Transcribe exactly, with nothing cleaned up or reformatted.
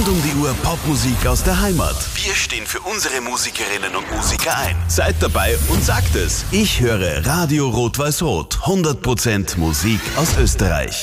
Rund um die Uhr Popmusik aus der Heimat. Wir stehen für unsere Musikerinnen und Musiker ein. Seid dabei und sagt es. Ich höre Radio Rot-Weiß-Rot. hundert Prozent Musik aus Österreich.